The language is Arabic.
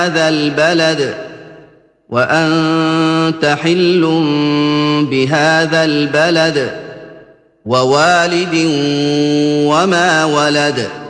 هذا البلد وأنت حل بهذا البلد ووالد وما ولد